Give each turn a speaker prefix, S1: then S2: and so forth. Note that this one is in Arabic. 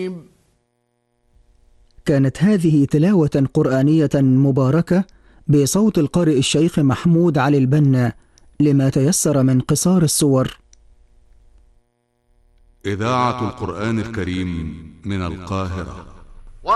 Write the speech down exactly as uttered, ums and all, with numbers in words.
S1: كانت هذه تلاوة قرآنية مباركة بصوت القارئ الشيخ محمود علي البنا لما تيسر من قصار السور.
S2: إذاعة القرآن الكريم من القاهرة.